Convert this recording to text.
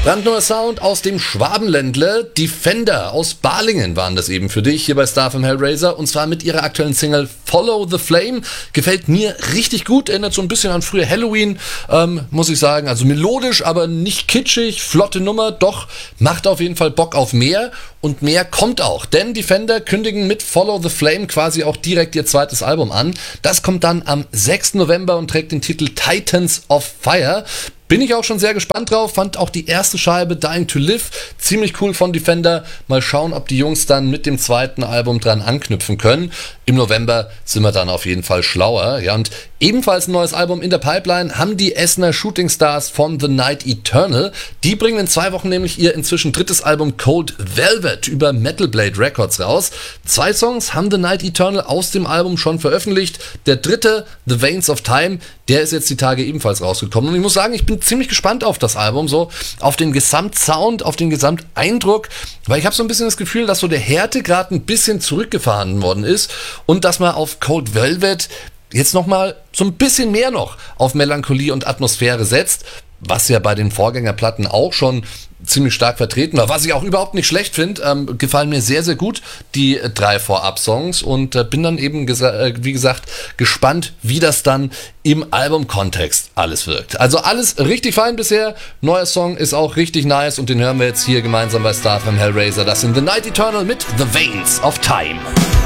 Brandneuer Sound aus dem Schwabenländle. Defender aus Balingen waren das eben für dich hier bei Star FM Hellraiser. Und zwar mit ihrer aktuellen Single Follow the Flame. Gefällt mir richtig gut. Erinnert so ein bisschen an früher Halloween, muss ich sagen. Also melodisch, aber nicht kitschig. Flotte Nummer. Doch, macht auf jeden Fall Bock auf mehr. Und mehr kommt auch. Denn Defender kündigen mit Follow the Flame quasi auch direkt ihr zweites Album an. Das kommt dann am 6. November und trägt den Titel Titans of Fire. Bin ich auch schon sehr gespannt drauf, fand auch die erste Scheibe Dying to Live ziemlich cool von Defender. Mal schauen, ob die Jungs dann mit dem zweiten Album dran anknüpfen können. Im November sind wir dann auf jeden Fall schlauer. Ja, und ebenfalls ein neues Album in der Pipeline haben die Essener Shooting Stars von The Night Eternal. Die bringen in 2 Wochen nämlich ihr inzwischen drittes Album Cold Velvet über Metal Blade Records raus. 2 Songs haben The Night Eternal aus dem Album schon veröffentlicht. Der dritte, The Veins of Time, der ist jetzt die Tage ebenfalls rausgekommen. Und ich muss sagen, ich bin ziemlich gespannt auf das Album, so auf den Gesamtsound, auf den Gesamteindruck, weil ich habe so ein bisschen das Gefühl, dass so der Härtegrad ein bisschen zurückgefahren worden ist und dass man auf Cold Velvet jetzt nochmal so ein bisschen mehr noch auf Melancholie und Atmosphäre setzt, was ja bei den Vorgängerplatten auch schon ziemlich stark vertreten war, was ich auch überhaupt nicht schlecht finde. Gefallen mir sehr, sehr gut, die 3 Vorab-Songs, und bin dann eben, wie gesagt, gespannt, wie das dann im Albumkontext alles wirkt. Also alles richtig fein bisher. Neuer Song ist auch richtig nice und den hören wir jetzt hier gemeinsam bei Star FM Hellraiser. Das sind The Night Eternal mit The Veins of Time.